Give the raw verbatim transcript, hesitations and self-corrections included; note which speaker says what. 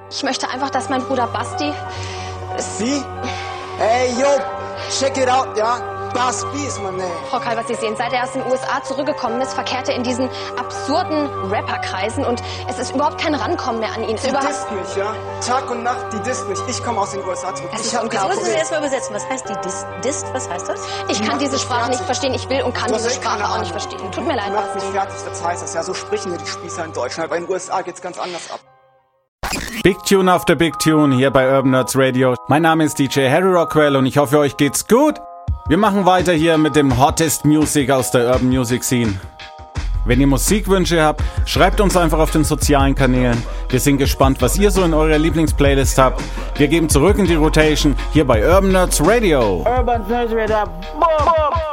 Speaker 1: Ich möchte einfach, dass mein Bruder Basti...
Speaker 2: Sie? Ey, yo, check it out, ja? Basti ist mein Name.
Speaker 1: Frau Calvert, Sie sehen, seit er aus den U S A zurückgekommen ist, verkehrt er in diesen absurden Rapperkreisen und es ist überhaupt kein Rankommen mehr an ihn.
Speaker 2: Die disst mich, ja? Tag und Nacht, die disst mich. Ich komme aus den U S A zurück.
Speaker 1: Das
Speaker 2: ich
Speaker 1: ist
Speaker 2: hab
Speaker 1: unglaublich.
Speaker 2: kein
Speaker 3: Musst du
Speaker 2: Problem.
Speaker 3: erst mal übersetzen. Was heißt die Dist? Dist? Was heißt das?
Speaker 1: Ich kann diese Sprache nicht verstehen. Ich will und kann
Speaker 2: Du hast
Speaker 1: diese
Speaker 2: echt keine
Speaker 1: Sprache auch
Speaker 2: Ahnung.
Speaker 1: nicht verstehen. Tut mir leid,
Speaker 2: Du machst mich
Speaker 1: Basti.
Speaker 2: fertig, das heißt es ja. So sprechen hier die Spießer in Deutschland. Aber in den U S A geht's ganz anders ab.
Speaker 4: Big Tune after Big Tune hier bei Urban Nerds Radio. Mein Name ist D J Harry Rockwell und ich hoffe, euch geht's gut. Wir machen weiter hier mit dem Hottest Music aus der Urban Music Scene. Wenn ihr Musikwünsche habt, schreibt uns einfach auf den sozialen Kanälen. Wir sind gespannt, was ihr so in eurer Lieblingsplaylist habt. Wir geben zurück in die Rotation hier bei Urban Nerds Radio.
Speaker 5: Urban Nerds Radio. Boom, boom.